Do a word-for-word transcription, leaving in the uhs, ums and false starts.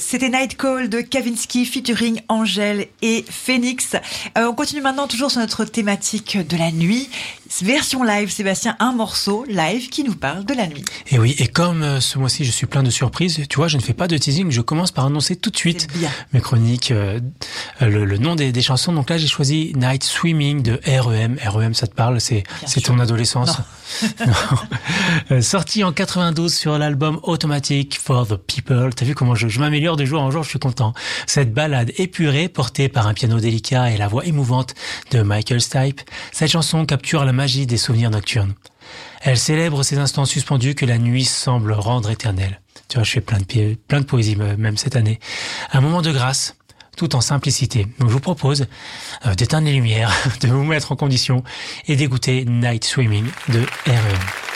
C'était Night Call de Kavinsky featuring Angèle et Phoenix. Euh, on continue maintenant toujours sur notre thématique de la nuit. Version live, Sébastien, un morceau live qui nous parle de la nuit. Et oui, et comme euh, ce mois-ci je suis plein de surprises, tu vois, je ne fais pas de teasing, je commence par annoncer tout de suite mes chroniques, euh, le, le nom des, des chansons. Donc là, j'ai choisi Night Swimming de R E M. R E M, ça te parle? C'est, c'est ton adolescence. Non. Non. Euh, sorti en quatre-vingt-douze sur l'album Automatic for the People. T'as vu comment je, je m'améliore de jour en jour, je suis content. Cette ballade épurée, portée par un piano délicat et la voix émouvante de Michael Stipe, cette chanson capture la magie des souvenirs nocturnes. Elle célèbre ces instants suspendus que la nuit semble rendre éternels. Tu vois, je fais plein de, pi- plein de poésie même cette année. Un moment de grâce, tout en simplicité. Donc je vous propose euh, d'éteindre les lumières, de vous mettre en condition et d'écouter Night Swimming de R E M.